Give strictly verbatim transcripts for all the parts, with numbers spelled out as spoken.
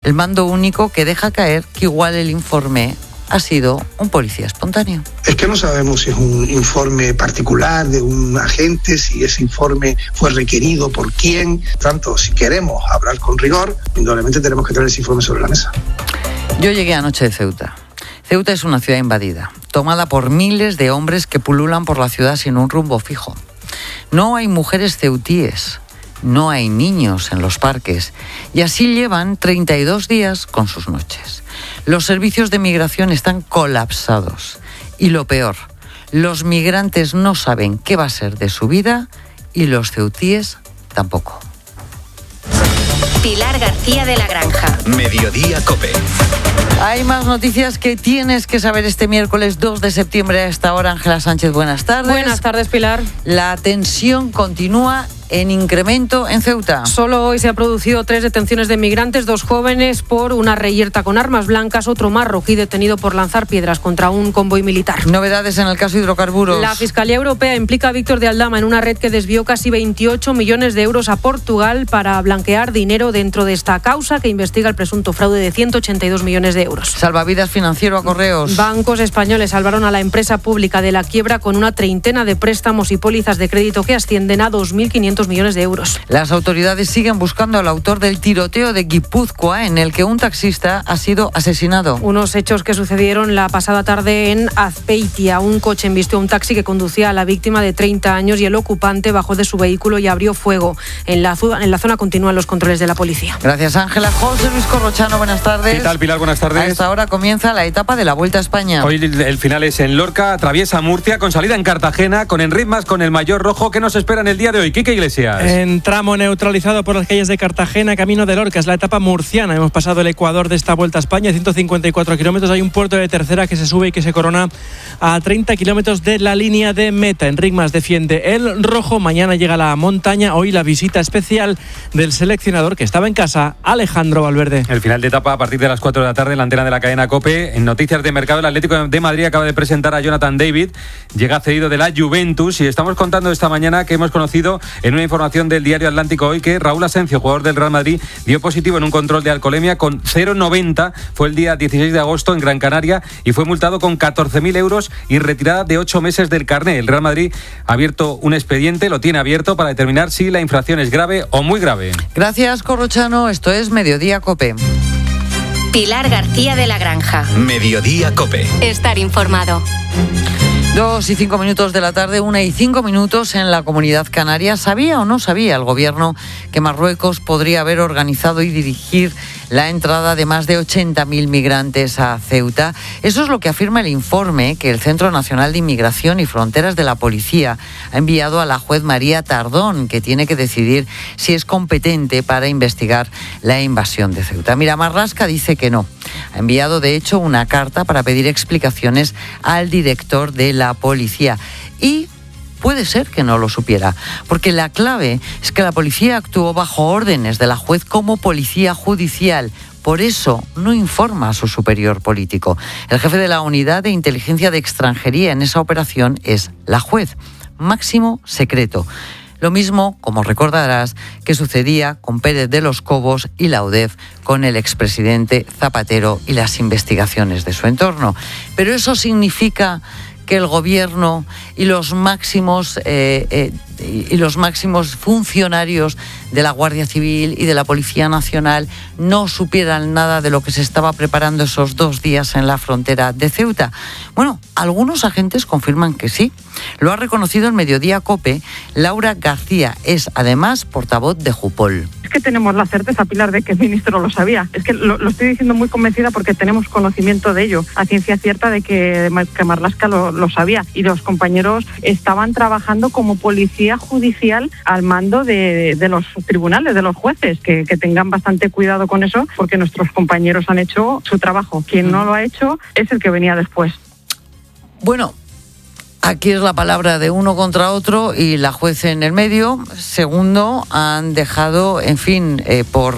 El mando único que deja caer que igual el informe ha sido un policía espontáneo. Es que no sabemos si es un informe particular de un agente, si ese informe fue requerido por quién. Tanto, si queremos hablar con rigor, indudablemente tenemos que traer ese informe sobre la mesa. Yo llegué anoche de Ceuta. Ceuta es una ciudad invadida, tomada por miles de hombres que pululan por la ciudad sin un rumbo fijo. No hay mujeres ceutíes, no hay niños en los parques, y así llevan treinta y dos días con sus noches. Los servicios de migración están colapsados. Y lo peor, los migrantes no saben qué va a ser de su vida y los ceutíes tampoco. Pilar García de la Granja. Mediodía COPE. Hay más noticias que tienes que saber este miércoles dos de septiembre a esta hora. Ángela Sánchez, buenas tardes. Buenas tardes, Pilar. La tensión continúa en incremento en Ceuta. Solo hoy se han producido tres detenciones de migrantes, dos jóvenes por una reyerta con armas blancas, otro marroquí detenido por lanzar piedras contra un convoy militar. Novedades en el caso hidrocarburos. La Fiscalía Europea implica a Víctor de Aldama en una red que desvió casi veintiocho millones de euros a Portugal para blanquear dinero dentro de esta causa que investiga el presunto fraude de ciento ochenta y dos millones de euros. Salvavidas financiero a Correos. Bancos españoles salvaron a la empresa pública de la quiebra con una treintena de préstamos y pólizas de crédito que ascienden a dos mil quinientos millones de euros. Las autoridades siguen buscando al autor del tiroteo de Guipúzcoa en el que un taxista ha sido asesinado. Unos hechos que sucedieron la pasada tarde en Azpeitia. Un coche embistió a un taxi que conducía a la víctima de treinta años y el ocupante bajó de su vehículo y abrió fuego. En la, en la zona continúan los controles de la policía. Gracias, Ángela. José Luis Corrochano, buenas tardes. ¿Qué tal, Pilar? Buenas tardes. A esta hora comienza la etapa de la Vuelta a España. Hoy el final es en Lorca, atraviesa Murcia, con salida en Cartagena, con Enritmas, con el Mayor Rojo. ¿Qué nos espera en el día de hoy? Quique Iglesias. En tramo neutralizado por las calles de Cartagena, camino de Lorca, es la etapa murciana. Hemos pasado el Ecuador de esta Vuelta a España, ciento cincuenta y cuatro kilómetros. Hay un puerto de tercera que se sube y que se corona a treinta kilómetros de la línea de meta. Enritmas defiende el rojo. Mañana llega la montaña. Hoy la visita especial del seleccionador que estaba en casa, Alejandro Valverde. El final de etapa a partir de las cuatro de la tarde en la antena de la cadena COPE. En noticias de mercado, el Atlético de Madrid acaba de presentar a Jonathan David. Llega cedido de la Juventus y estamos contando esta mañana que hemos conocido en una información del diario Atlántico hoy que Raúl Asencio, jugador del Real Madrid, dio positivo en un control de alcoholemia con cero coma noventa. Fue el día dieciséis de agosto en Gran Canaria y fue multado con catorce mil euros y retirada de ocho meses del carné. El Real Madrid ha abierto un expediente, lo tiene abierto para determinar si la infracción es grave o muy grave. Gracias, Corrochano. Esto es Mediodía COPE. Pilar García de la Granja. Mediodía COPE. Estar informado. Dos y cinco minutos de la tarde, una y cinco minutos en la Comunidad Canaria. ¿Sabía o no sabía el gobierno que Marruecos podría haber organizado y dirigir la entrada de más de ochenta mil migrantes a Ceuta? Eso es lo que afirma el informe que el Centro Nacional de Inmigración y Fronteras de la Policía ha enviado a la juez María Tardón, que tiene que decidir si es competente para investigar la invasión de Ceuta. Mira, Marlaska dice que no. Ha enviado, de hecho, una carta para pedir explicaciones al director de la policía. Y puede ser que no lo supiera, porque la clave es que la policía actuó bajo órdenes de la juez como policía judicial. Por eso no informa a su superior político. El jefe de la unidad de inteligencia de extranjería en esa operación es la juez. Máximo secreto. Lo mismo, como recordarás, que sucedía con Pérez de los Cobos y la U D E F con el expresidente Zapatero y las investigaciones de su entorno. Pero eso significa que el gobierno y los máximos eh, eh, y los máximos funcionarios de la Guardia Civil y de la Policía Nacional no supieran nada de lo que se estaba preparando esos dos días en la frontera de Ceuta. Bueno, algunos agentes confirman que sí. Lo ha reconocido en Mediodía COPE Laura García. Es además portavoz de Jupol. Es que tenemos la certeza, Pilar, de que el ministro lo sabía. Es que lo, lo estoy diciendo muy convencida porque tenemos conocimiento de ello, a ciencia cierta de que, que Marlaska lo, lo sabía. Y los compañeros estaban trabajando como policía judicial al mando de, de los tribunales, de los jueces, que, que tengan bastante cuidado con eso, porque nuestros compañeros han hecho su trabajo. Quien no lo ha hecho es el que venía después. Bueno, aquí es la palabra de uno contra otro y la juez en el medio. Segundo, han dejado, en fin, eh, por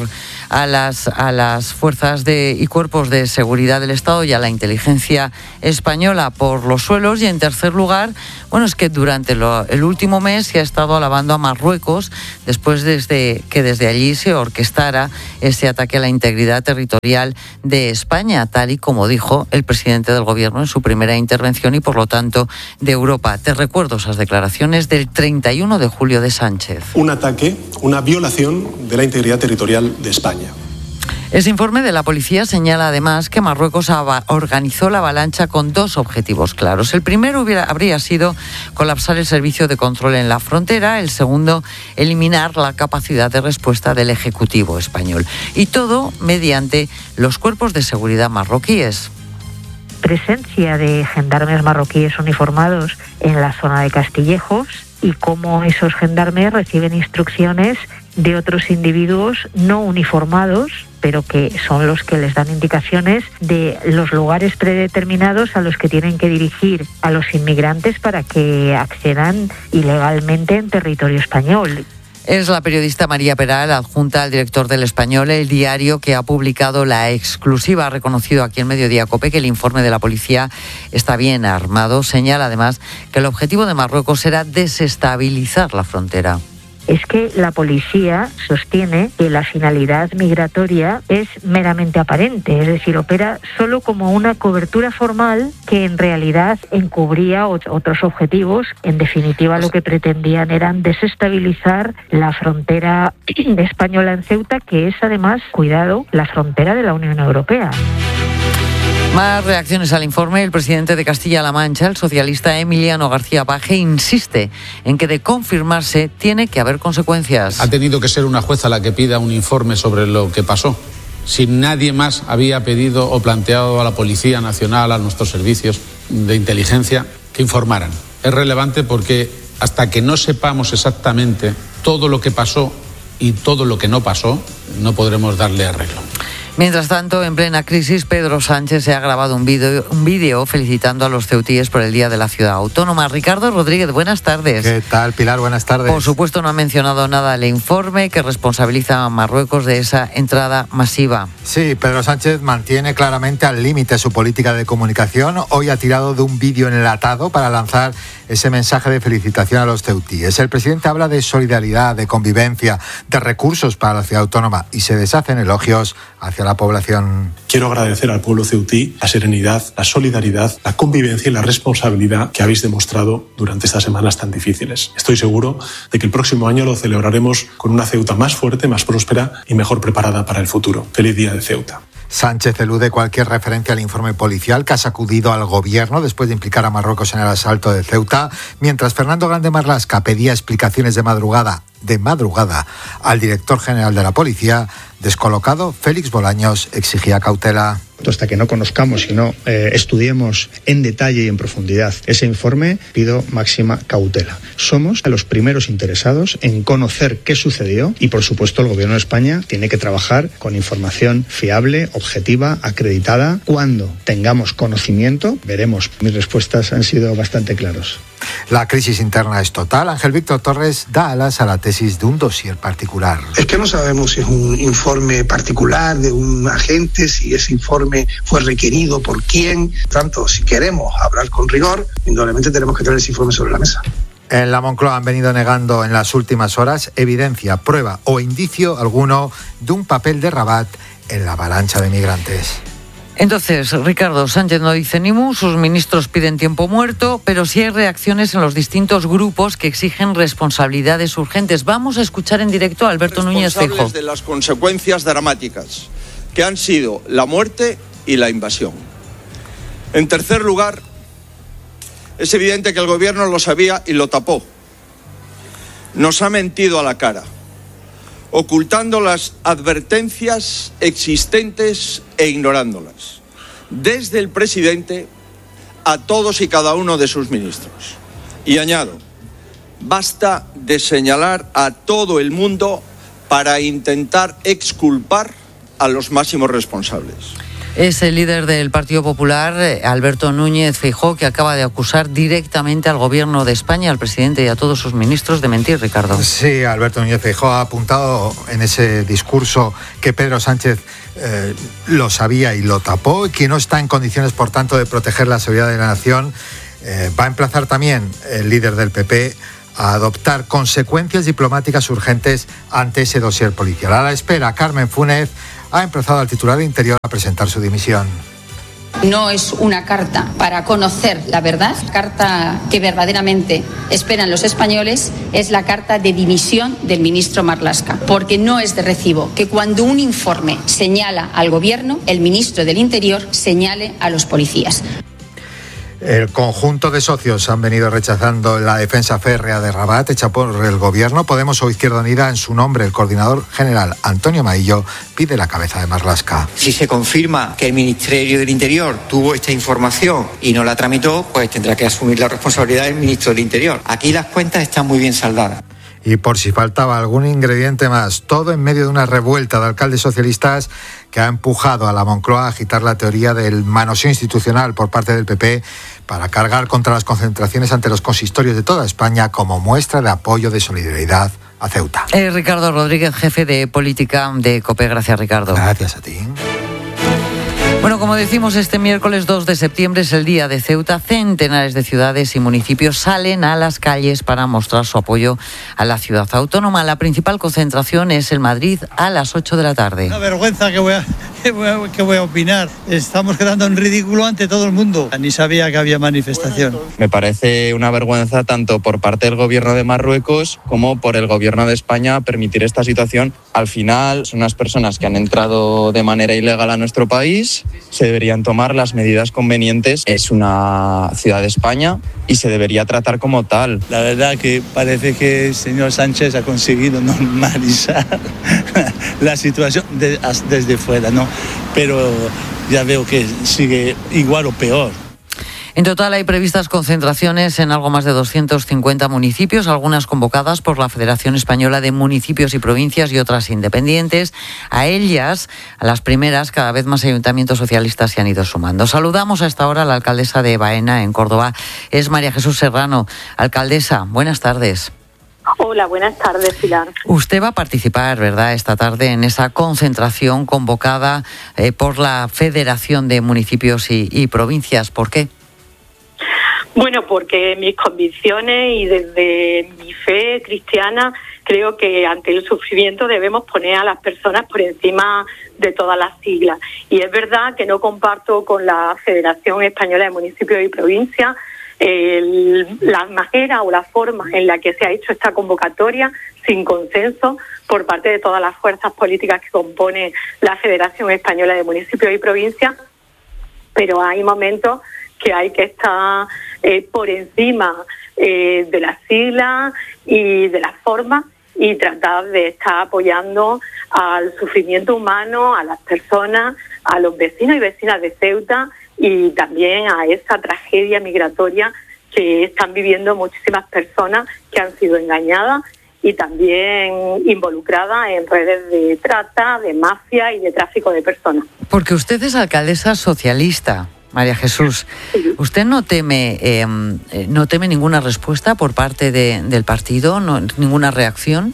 a las, a las fuerzas de, y cuerpos de seguridad del Estado y a la inteligencia española por los suelos. Y en tercer lugar, bueno, es que durante lo, el último mes se ha estado alabando a Marruecos después desde que desde allí se orquestara ese ataque a la integridad territorial de España, tal y como dijo el presidente del Gobierno en su primera intervención y por lo tanto de Europa. Te recuerdo esas declaraciones del treinta y uno de julio de Sánchez. Un ataque, una violación de la integridad territorial de España. Ese informe de la policía señala además que Marruecos organizó la avalancha con dos objetivos claros. El primero hubiera, habría sido colapsar el servicio de control en la frontera, el segundo, eliminar la capacidad de respuesta del Ejecutivo español. Y todo mediante los cuerpos de seguridad marroquíes. Presencia de gendarmes marroquíes uniformados en la zona de Castillejos y cómo esos gendarmes reciben instrucciones de otros individuos no uniformados, pero que son los que les dan indicaciones de los lugares predeterminados a los que tienen que dirigir a los inmigrantes para que accedan ilegalmente en territorio español. Es la periodista María Peral, adjunta al director del Español, el diario que ha publicado la exclusiva. Ha reconocido aquí en Mediodía COPE que el informe de la policía está bien armado. Señala además que el objetivo de Marruecos era desestabilizar la frontera. Es que la policía sostiene que la finalidad migratoria es meramente aparente, es decir, opera solo como una cobertura formal que en realidad encubría otros objetivos. En definitiva, lo que pretendían eran desestabilizar la frontera española en Ceuta, que es además, cuidado, la frontera de la Unión Europea. Más reacciones al informe. El presidente de Castilla-La Mancha, el socialista Emiliano García Paje, insiste en que de confirmarse tiene que haber consecuencias. Ha tenido que ser una jueza la que pida un informe sobre lo que pasó. Si nadie más había pedido o planteado a la Policía Nacional, a nuestros servicios de inteligencia, que informaran. Es relevante porque hasta que no sepamos exactamente todo lo que pasó y todo lo que no pasó, no podremos darle arreglo. Mientras tanto, en plena crisis, Pedro Sánchez se ha grabado un vídeo un vídeo felicitando a los ceutíes por el Día de la Ciudad Autónoma. Ricardo Rodríguez, buenas tardes. ¿Qué tal, Pilar? Buenas tardes. Por supuesto, no ha mencionado nada el informe que responsabiliza a Marruecos de esa entrada masiva. Sí, Pedro Sánchez mantiene claramente al límite su política de comunicación. Hoy ha tirado de un vídeo enlatado para lanzar ese mensaje de felicitación a los ceutíes. El presidente habla de solidaridad, de convivencia, de recursos para la ciudad autónoma y se deshacen elogios hacia la población. Quiero agradecer al pueblo ceutí la serenidad, la solidaridad, la convivencia y la responsabilidad que habéis demostrado durante estas semanas tan difíciles. Estoy seguro de que el próximo año lo celebraremos con una Ceuta más fuerte, más próspera y mejor preparada para el futuro. Feliz Día de Ceuta. Sánchez elude cualquier referencia al informe policial que ha sacudido al gobierno después de implicar a Marruecos en el asalto de Ceuta, mientras Fernando Grande Marlaska pedía explicaciones de madrugada, de madrugada al director general de la policía. Descolocado, Félix Bolaños exigía cautela. Hasta que no conozcamos y no eh, estudiemos en detalle y en profundidad ese informe, pido máxima cautela. Somos los primeros interesados en conocer qué sucedió y, por supuesto, el Gobierno de España tiene que trabajar con información fiable, objetiva, acreditada. Cuando tengamos conocimiento, veremos. Mis respuestas han sido bastante claras. La crisis interna es total. Ángel Víctor Torres da alas a la tesis de un dossier particular. Es que no sabemos si es un informe particular de un agente, si ese informe fue requerido por quién. Tanto, si queremos hablar con rigor, indudablemente tenemos que traer ese informe sobre la mesa. En la Moncloa han venido negando en las últimas horas evidencia, prueba o indicio alguno de un papel de Rabat en la avalancha de migrantes. Entonces, Ricardo, Sánchez no dice ni mu, sus ministros piden tiempo muerto, pero sí hay reacciones en los distintos grupos que exigen responsabilidades urgentes. Vamos a escuchar en directo a Alberto Núñez Feijóo. Responsables de las consecuencias dramáticas que han sido la muerte y la invasión. En tercer lugar, es evidente que el gobierno lo sabía y lo tapó. Nos ha mentido a la cara, ocultando las advertencias existentes e ignorándolas, desde el presidente a todos y cada uno de sus ministros. Y añado, basta de señalar a todo el mundo para intentar exculpar a los máximos responsables. Es el líder del Partido Popular, Alberto Núñez Feijóo, que acaba de acusar directamente al Gobierno de España, al presidente y a todos sus ministros de mentir, Ricardo. Sí, Alberto Núñez Feijóo ha apuntado en ese discurso que Pedro Sánchez eh, lo sabía y lo tapó, y que no está en condiciones, por tanto, de proteger la seguridad de la nación. Eh, va a emplazar también el líder del P P a adoptar consecuencias diplomáticas urgentes ante ese dossier policial. A la espera, Carmen Funes ha emplazado al titular de Interior a presentar su dimisión. No es una carta para conocer la verdad, la carta que verdaderamente esperan los españoles es la carta de dimisión del ministro Marlaska, porque no es de recibo que cuando un informe señala al gobierno, el ministro del Interior señale a los policías. El conjunto de socios han venido rechazando la defensa férrea de Rabat hecha por el gobierno. Podemos o Izquierda Unida, en su nombre, el coordinador general Antonio Maillo pide la cabeza de Marlaska. Si se confirma que el Ministerio del Interior tuvo esta información y no la tramitó, pues tendrá que asumir la responsabilidad del ministro del Interior. Aquí las cuentas están muy bien saldadas. Y por si faltaba algún ingrediente más, todo en medio de una revuelta de alcaldes socialistas que ha empujado a la Moncloa a agitar la teoría del manoseo institucional por parte del P P para cargar contra las concentraciones ante los consistorios de toda España como muestra de apoyo de solidaridad a Ceuta. Eh, Ricardo Rodríguez, jefe de política de COPE. Gracias, Ricardo. Gracias a ti. Bueno, como decimos, este miércoles dos de septiembre es el día de Ceuta. Centenares de ciudades y municipios salen a las calles para mostrar su apoyo a la ciudad autónoma. La principal concentración es en Madrid a las ocho de la tarde. Una vergüenza que voy a, que voy a, que voy a opinar. Estamos quedando en ridículo ante todo el mundo. Ni sabía que había manifestación. Me parece una vergüenza tanto por parte del gobierno de Marruecos como por el gobierno de España permitir esta situación. Al final son unas personas que han entrado de manera ilegal a nuestro país. Se deberían tomar las medidas convenientes. Es una ciudad de España y se debería tratar como tal. La verdad que parece que el señor Sánchez ha conseguido normalizar la situación de, desde fuera, ¿no? Pero ya veo que sigue igual o peor. En total hay previstas concentraciones en algo más de doscientos cincuenta municipios, algunas convocadas por la Federación Española de Municipios y Provincias y otras independientes. A ellas, a las primeras, cada vez más ayuntamientos socialistas se han ido sumando. Saludamos a esta hora a la alcaldesa de Baena, en Córdoba, es María Jesús Serrano. Alcaldesa, buenas tardes. Hola, buenas tardes, Pilar. Usted va a participar, ¿verdad?, esta tarde en esa concentración convocada eh, por la Federación de Municipios y, y Provincias. ¿Por qué? Bueno, porque mis convicciones y desde mi fe cristiana creo que ante el sufrimiento debemos poner a las personas por encima de todas las siglas. Y es verdad que no comparto con la Federación Española de Municipios y Provincias el, la manera o la forma en la que se ha hecho esta convocatoria sin consenso por parte de todas las fuerzas políticas que componen la Federación Española de Municipios y Provincias, pero hay momentos que hay que estar eh, por encima eh, de las siglas y de las formas y tratar de estar apoyando al sufrimiento humano, a las personas, a los vecinos y vecinas de Ceuta y también a esa tragedia migratoria que están viviendo muchísimas personas que han sido engañadas y también involucradas en redes de trata, de mafia y de tráfico de personas. Porque usted es alcaldesa socialista, María Jesús. ¿Usted no teme eh, no teme ninguna respuesta por parte de, del partido, no, ninguna reacción?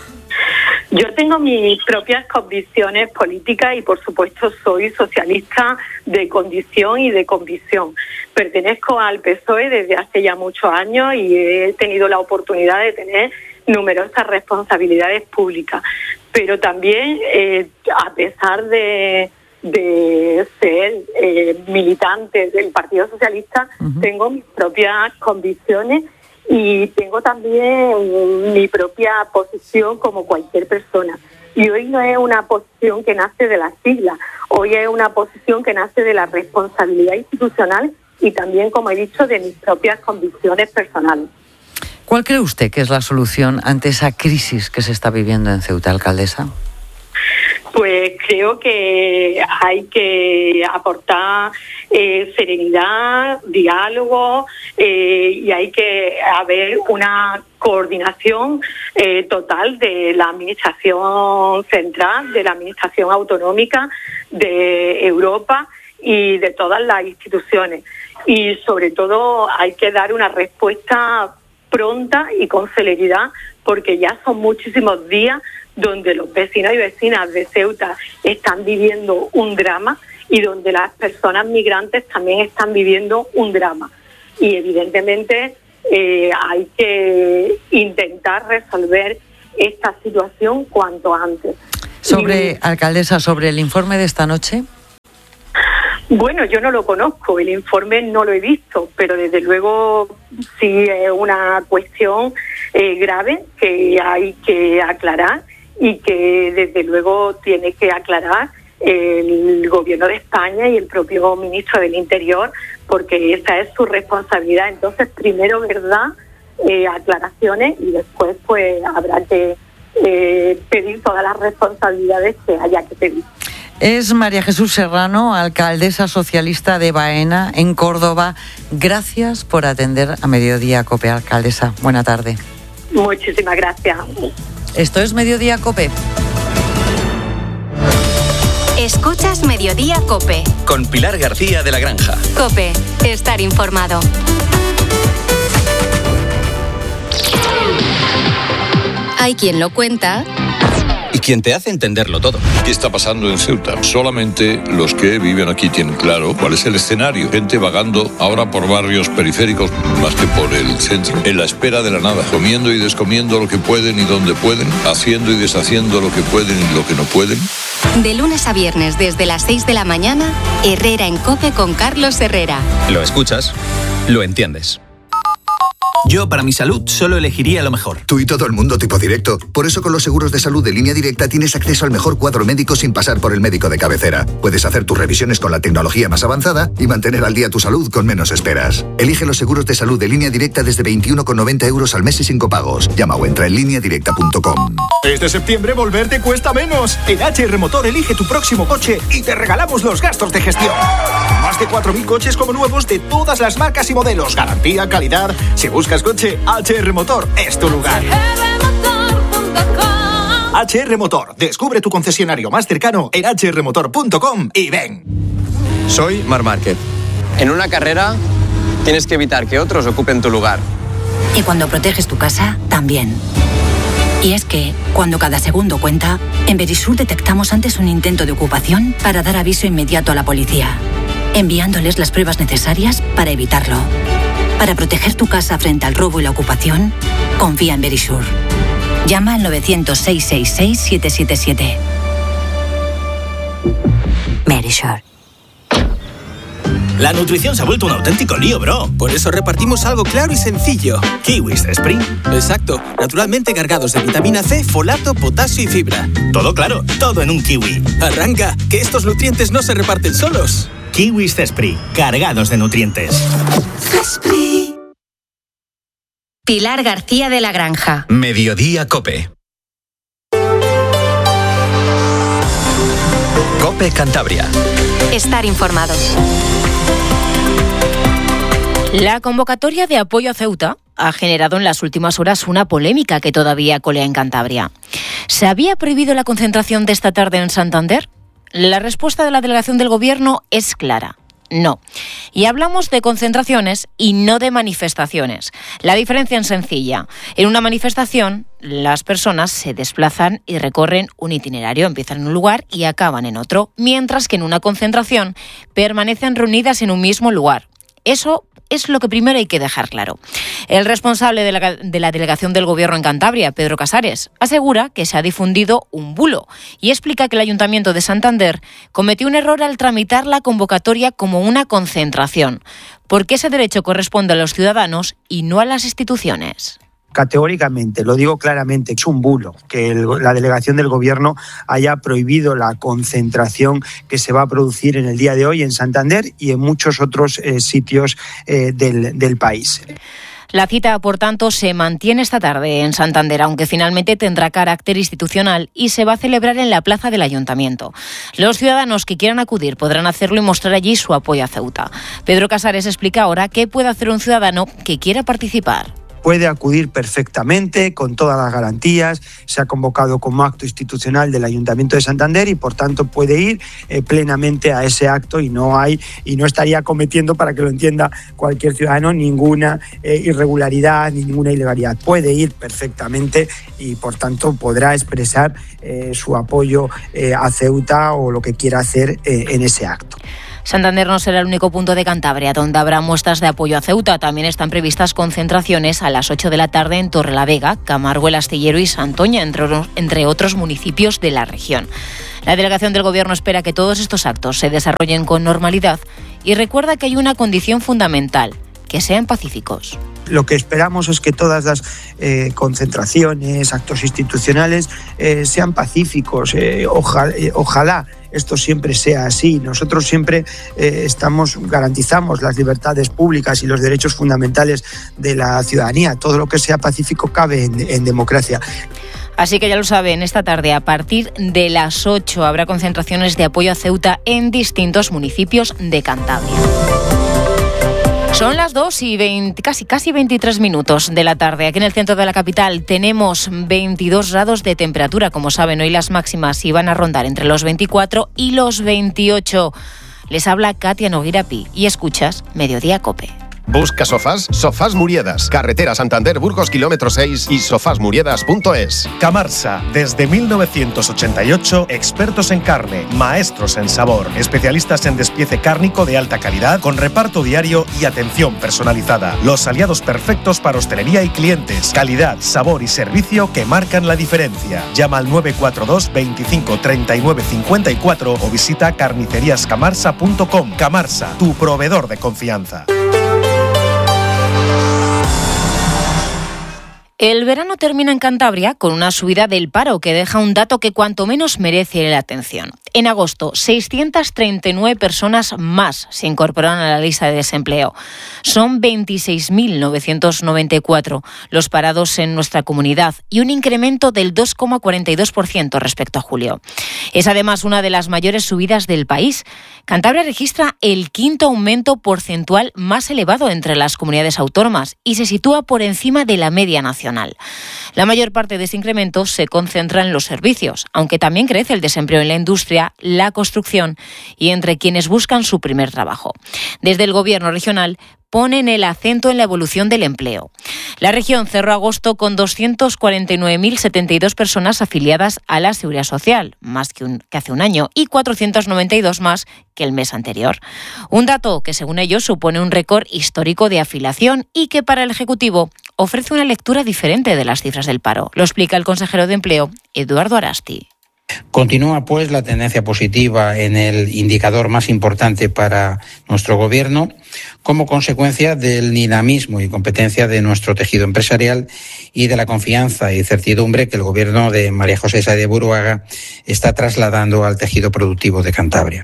Yo tengo mis propias convicciones políticas y, por supuesto, soy socialista de condición y de convicción. Pertenezco al P S O E desde hace ya muchos años y he tenido la oportunidad de tener numerosas responsabilidades públicas. Pero también, eh, a pesar de... de ser eh, militante del Partido Socialista, uh-huh. tengo mis propias convicciones y tengo también mi propia posición como cualquier persona. Y hoy no es una posición que nace de las siglas, hoy es una posición que nace de la responsabilidad institucional y también, como he dicho, de mis propias convicciones personales. ¿Cuál cree usted que es la solución ante esa crisis que se está viviendo en Ceuta, alcaldesa? pues creo que hay que aportar eh, serenidad, diálogo eh, y hay que haber una coordinación eh, total de la Administración Central, de la Administración Autonómica, de Europa y de todas las instituciones. Y sobre todo hay que dar una respuesta pronta y con celeridad, porque ya son muchísimos días donde los vecinos y vecinas de Ceuta están viviendo un drama y donde las personas migrantes también están viviendo un drama. Y evidentemente eh, hay que intentar resolver esta situación cuanto antes. Sobre, y, alcaldesa, sobre el informe de esta noche. Bueno, yo no lo conozco, el informe no lo he visto, pero desde luego sí es una cuestión eh, grave que hay que aclarar y que desde luego tiene que aclarar el Gobierno de España y el propio Ministro del Interior, porque esa es su responsabilidad. Entonces, primero, verdad, eh, aclaraciones, y después pues habrá que eh, pedir todas las responsabilidades que haya que pedir. Es María Jesús Serrano, alcaldesa socialista de Baena, en Córdoba. Gracias por atender a Mediodía COPE, alcaldesa. Buena tarde. Muchísimas gracias. Esto es Mediodía COPE. Escuchas Mediodía COPE. Con Pilar García de la Granja. COPE, estar informado. Hay quien lo cuenta Y quien te hace entenderlo todo. ¿Qué está pasando en Ceuta? Solamente los que viven aquí tienen claro cuál es el escenario. Gente vagando ahora por barrios periféricos más que por el centro, en la espera de la nada, comiendo y descomiendo lo que pueden y donde pueden, haciendo y deshaciendo lo que pueden y lo que no pueden. De lunes a viernes desde las seis de la mañana, Herrera en COPE con Carlos Herrera. Lo escuchas, lo entiendes. Yo, para mi salud, solo elegiría lo mejor. Tú y todo el mundo tipo directo. Por eso con los seguros de salud de Línea Directa tienes acceso al mejor cuadro médico sin pasar por el médico de cabecera. Puedes hacer tus revisiones con la tecnología más avanzada y mantener al día tu salud con menos esperas. Elige los seguros de salud de Línea Directa desde veintiuno con noventa euros al mes y sin copagos. Llama o entra en línea directa punto com. Este septiembre volver te cuesta menos. En H R Motor elige tu próximo coche y te regalamos los gastos de gestión. Más de cuatro mil coches como nuevos de todas las marcas y modelos. Garantía, calidad. Si buscas coche, H R Motor es tu lugar. H R Motor. Descubre tu concesionario más cercano en h r motor punto com y ven. Soy Marc Márquez. En una carrera tienes que evitar que otros ocupen tu lugar. Y cuando proteges tu casa, también. Y es que, cuando cada segundo cuenta, en Verisur detectamos antes un intento de ocupación para dar aviso inmediato a la policía, enviándoles las pruebas necesarias para evitarlo. Para proteger tu casa frente al robo y la ocupación, confía en Verisur. Llama al novecientos, seiscientos sesenta y seis, setecientos setenta y siete. Verisur. La nutrición se ha vuelto un auténtico lío, bro. Por eso repartimos algo claro y sencillo. Kiwis Spring. Exacto. Naturalmente cargados de vitamina C, folato, potasio y fibra. Todo claro, todo en un kiwi. Arranca, que estos nutrientes no se reparten solos. Kiwis Cespri, cargados de nutrientes. Cespri. Pilar García de la Granja. Mediodía COPE. COPE Cantabria. Estar informado. La convocatoria de apoyo a Ceuta ha generado en las últimas horas una polémica que todavía colea en Cantabria. ¿Se había prohibido la concentración de esta tarde en Santander? La respuesta de la delegación del Gobierno es clara. No. Y hablamos de concentraciones y no de manifestaciones. La diferencia es sencilla. En una manifestación, las personas se desplazan y recorren un itinerario, empiezan en un lugar y acaban en otro, mientras que en una concentración permanecen reunidas en un mismo lugar. Eso es lo que primero hay que dejar claro. El responsable de la, de la delegación del Gobierno en Cantabria, Pedro Casares, asegura que se ha difundido un bulo y explica que el Ayuntamiento de Santander cometió un error al tramitar la convocatoria como una concentración, porque ese derecho corresponde a los ciudadanos y no a las instituciones. Categóricamente, lo digo claramente, es un bulo que el, la delegación del Gobierno haya prohibido la concentración que se va a producir en el día de hoy en Santander y en muchos otros eh, sitios eh, del, del país. La cita, por tanto, se mantiene esta tarde en Santander, aunque finalmente tendrá carácter institucional y se va a celebrar en la plaza del Ayuntamiento. Los ciudadanos que quieran acudir podrán hacerlo y mostrar allí su apoyo a Ceuta. Pedro Casares explica ahora qué puede hacer un ciudadano que quiera participar. Puede acudir perfectamente con todas las garantías, se ha convocado como acto institucional del Ayuntamiento de Santander y por tanto puede ir eh, plenamente a ese acto y no hay y no estaría cometiendo, para que lo entienda cualquier ciudadano, ninguna eh, irregularidad ni ninguna ilegalidad. Puede ir perfectamente y por tanto podrá expresar eh, su apoyo eh, a Ceuta o lo que quiera hacer eh, en ese acto. Santander no será el único punto de Cantabria donde habrá muestras de apoyo a Ceuta. También están previstas concentraciones a las ocho de la tarde en Torrelavega, Camargo, El Astillero y Santoña, entre, entre otros municipios de la región. La delegación del Gobierno espera que todos estos actos se desarrollen con normalidad y recuerda que hay una condición fundamental: que sean pacíficos. Lo que esperamos es que todas las eh, concentraciones, actos institucionales eh, sean pacíficos. Eh, ojalá, eh, ojalá esto siempre sea así. Nosotros siempre eh, estamos garantizamos las libertades públicas y los derechos fundamentales de la ciudadanía. Todo lo que sea pacífico cabe en, en democracia. Así que ya lo saben, esta tarde a partir de las ocho habrá concentraciones de apoyo a Ceuta en distintos municipios de Cantabria. Son las dos y veinte, casi, casi veintitrés minutos de la tarde. Aquí en el centro de la capital tenemos veintidós grados de temperatura. Como saben, hoy las máximas iban a rondar entre los veinticuatro y los veintiocho. Les habla Katia Noguirapi y escuchas Mediodía COPE. ¿Busca sofás? Sofás Muriedas, carretera Santander Burgos kilómetro seis y sofás muriedas punto es. Camarsa, desde mil novecientos ochenta y ocho, expertos en carne, maestros en sabor, especialistas en despiece cárnico de alta calidad, con reparto diario y atención personalizada. Los aliados perfectos para hostelería y clientes, calidad, sabor y servicio que marcan la diferencia. Llama al nueve cuatro dos, veinticinco, treinta y nueve, cincuenta y cuatro o visita carnicerías camarsa punto com. Camarsa, tu proveedor de confianza. El verano termina en Cantabria con una subida del paro que deja un dato que cuanto menos merece la atención. En agosto, seiscientas treinta y nueve personas más se incorporaron a la lista de desempleo. Son veintiséis mil novecientos noventa y cuatro los parados en nuestra comunidad y un incremento del dos coma cuarenta y dos por ciento respecto a julio. Es además una de las mayores subidas del país. Cantabria registra el quinto aumento porcentual más elevado entre las comunidades autónomas y se sitúa por encima de la media nacional. La mayor parte de ese incremento se concentra en los servicios, aunque también crece el desempleo en la industria, la construcción y entre quienes buscan su primer trabajo. Desde el Gobierno regional ponen el acento en la evolución del empleo. La región cerró agosto con doscientas cuarenta y nueve mil setenta y dos personas afiliadas a la Seguridad Social, más que, un, que hace un año, y cuatrocientas noventa y dos más que el mes anterior. Un dato que, según ellos, supone un récord histórico de afiliación y que para el Ejecutivo ofrece una lectura diferente de las cifras del paro. Lo explica el consejero de Empleo, Eduardo Arasti. Continúa, pues, la tendencia positiva en el indicador más importante para nuestro Gobierno, como consecuencia del dinamismo y competencia de nuestro tejido empresarial y de la confianza y certidumbre que el Gobierno de María José Saez de Buruaga está trasladando al tejido productivo de Cantabria.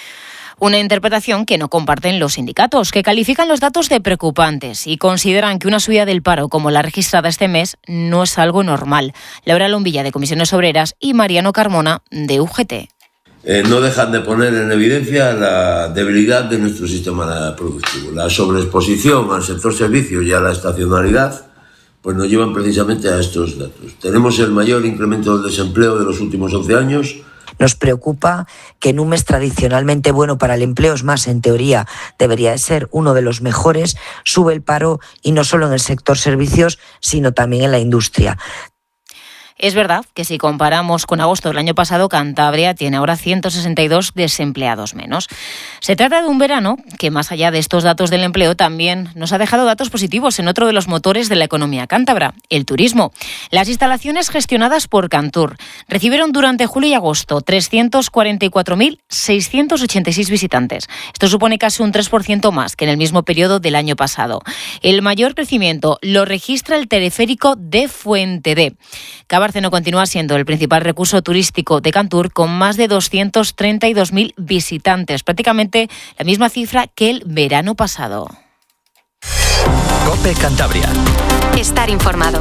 Una interpretación que no comparten los sindicatos, que califican los datos de preocupantes y consideran que una subida del paro como la registrada este mes no es algo normal. Laura Lombilla, de Comisiones Obreras, y Mariano Carmona, de U G T. Eh, no dejan de poner en evidencia la debilidad de nuestro sistema productivo. La sobreexposición al sector servicios y a la estacionalidad pues nos llevan precisamente a estos datos. Tenemos el mayor incremento del desempleo de los últimos once años. Nos preocupa que en un mes tradicionalmente bueno para el empleo, es más, en teoría debería de ser uno de los mejores, sube el paro y no solo en el sector servicios, sino también en la industria. Es verdad que si comparamos con agosto del año pasado, Cantabria tiene ahora ciento sesenta y dos desempleados menos. Se trata de un verano que, más allá de estos datos del empleo, también nos ha dejado datos positivos en otro de los motores de la economía cántabra, el turismo. Las instalaciones gestionadas por Cantur recibieron durante julio y agosto trescientos cuarenta y cuatro mil seiscientos ochenta y seis visitantes. Esto supone casi un tres por ciento más que en el mismo periodo del año pasado. El mayor crecimiento lo registra el teleférico de Fuentedé. Bárceno continúa siendo el principal recurso turístico de Cantur, con más de doscientos treinta y dos mil visitantes, prácticamente la misma cifra que el verano pasado. COPE Cantabria. Estar informado.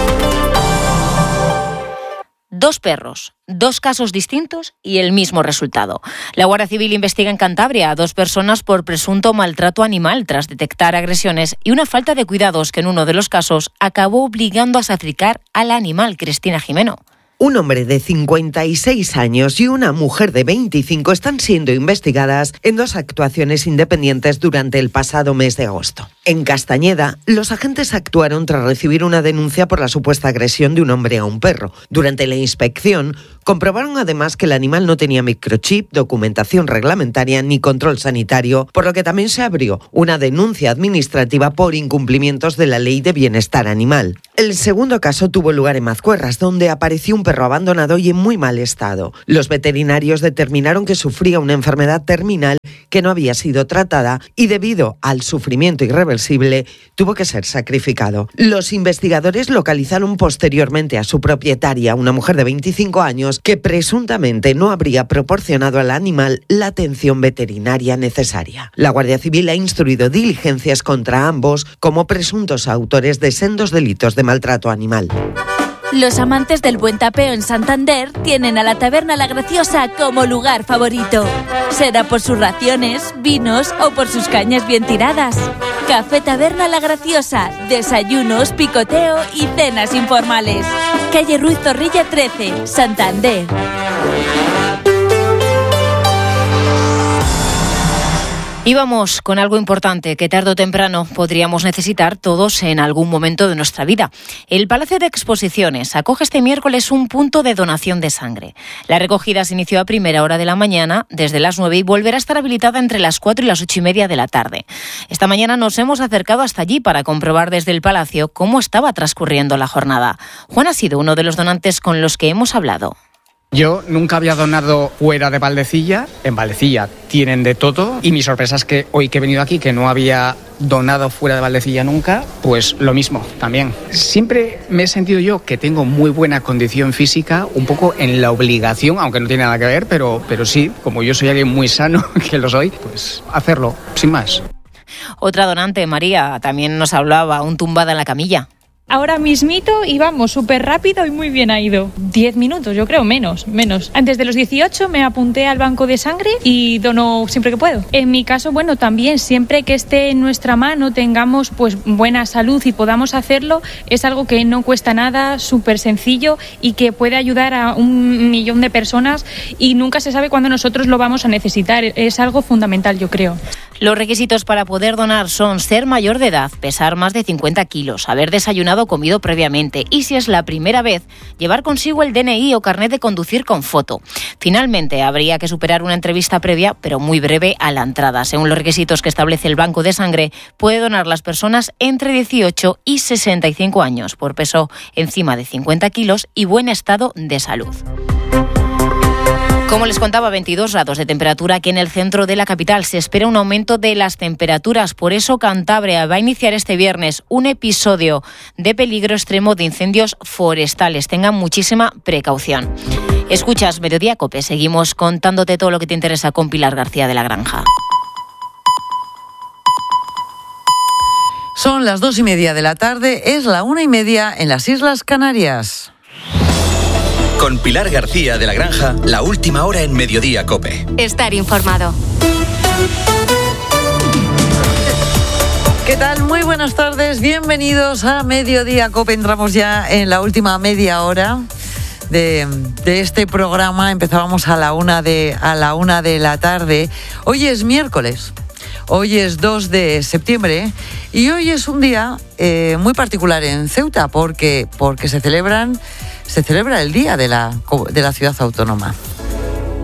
Dos perros, dos casos distintos y el mismo resultado. La Guardia Civil investiga en Cantabria a dos personas por presunto maltrato animal tras detectar agresiones y una falta de cuidados que en uno de los casos acabó obligando a sacrificar al animal. Cristina Jimeno. Un hombre de cincuenta y seis años y una mujer de veinticinco están siendo investigadas en dos actuaciones independientes durante el pasado mes de agosto. En Castañeda, los agentes actuaron tras recibir una denuncia por la supuesta agresión de un hombre a un perro. Durante la inspección, comprobaron además que el animal no tenía microchip, documentación reglamentaria ni control sanitario, por lo que también se abrió una denuncia administrativa por incumplimientos de la Ley de Bienestar Animal. El segundo caso tuvo lugar en Mazcuerras, donde apareció un perro abandonado y en muy mal estado. Los veterinarios determinaron que sufría una enfermedad terminal que no había sido tratada y debido al sufrimiento irreversible tuvo que ser sacrificado. Los investigadores localizaron posteriormente a su propietaria, una mujer de veinticinco años, que presuntamente no habría proporcionado al animal la atención veterinaria necesaria. La Guardia Civil ha instruido diligencias contra ambos como presuntos autores de sendos delitos de maltrato animal. Los amantes del buen tapeo en Santander tienen a la Taberna La Graciosa como lugar favorito. Será por sus raciones, vinos o por sus cañas bien tiradas. Café Taberna La Graciosa, desayunos, picoteo y cenas informales. Calle Ruiz Zorrilla trece, Santander. Y vamos con algo importante que tarde o temprano podríamos necesitar todos en algún momento de nuestra vida. El Palacio de Exposiciones acoge este miércoles un punto de donación de sangre. La recogida se inició a primera hora de la mañana, desde las nueve, y volverá a estar habilitada entre las cuatro y las ocho y media de la tarde. Esta mañana nos hemos acercado hasta allí para comprobar desde el Palacio cómo estaba transcurriendo la jornada. Juan ha sido uno de los donantes con los que hemos hablado. Yo nunca había donado fuera de Valdecilla. En Valdecilla tienen de todo y mi sorpresa es que hoy que he venido aquí, que no había donado fuera de Valdecilla nunca, pues lo mismo también. Siempre me he sentido yo que tengo muy buena condición física, un poco en la obligación, aunque no tiene nada que ver, pero, pero sí, como yo soy alguien muy sano, que lo soy, pues hacerlo, sin más. Otra donante, María, también nos hablaba, aún tumbada en la camilla. Ahora mismito íbamos súper rápido y muy bien ha ido. Diez minutos, yo creo, menos, menos. Antes de los dieciocho me apunté al banco de sangre y dono siempre que puedo. En mi caso, bueno, también siempre que esté en nuestra mano, tengamos pues buena salud y podamos hacerlo, es algo que no cuesta nada, súper sencillo y que puede ayudar a un millón de personas y nunca se sabe cuándo nosotros lo vamos a necesitar. Es algo fundamental, yo creo. Los requisitos para poder donar son ser mayor de edad, pesar más de cincuenta kilos, haber desayunado o comido previamente y, si es la primera vez, llevar consigo el D N I o carnet de conducir con foto. Finalmente, habría que superar una entrevista previa, pero muy breve, a la entrada. Según los requisitos que establece el Banco de Sangre, puede donar las personas entre dieciocho y sesenta y cinco años, por peso encima de cincuenta kilos y buen estado de salud. Como les contaba, veintidós grados de temperatura aquí en el centro de la capital. Se espera un aumento de las temperaturas. Por eso Cantabria va a iniciar este viernes un episodio de peligro extremo de incendios forestales. Tengan muchísima precaución. Escuchas Mediodía COPE. Seguimos contándote todo lo que te interesa con Pilar García de la Granja. Son las dos y media de la tarde. Es la una y media en las Islas Canarias. Con Pilar García de la Granja, la última hora en Mediodía COPE. Estar informado. ¿Qué tal? Muy buenas tardes. Bienvenidos a Mediodía COPE. Entramos ya en la última media hora de, de este programa. Empezábamos a la una de, a la una de la tarde. Hoy es miércoles. Hoy es dos de septiembre y hoy es un día eh, muy particular en Ceuta porque, porque se celebran... Se celebra el Día de la, de la Ciudad Autónoma.